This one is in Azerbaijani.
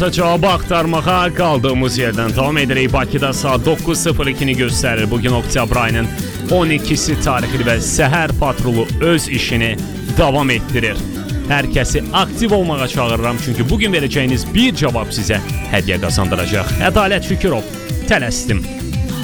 Cevabı aktarmağa kaldığımız yerden devam ederek Bakıda saat 9:02'ni gösterir. Bugün oktyabr ayının 12'si tarixli ve səhər patrolu öz işini devam ettirir. Herkesi aktif olmağa çağırıram çünkü bugün vereceğiniz bir cevap size hediye kazandıracak. Ədalət Şükürov, tələsdim.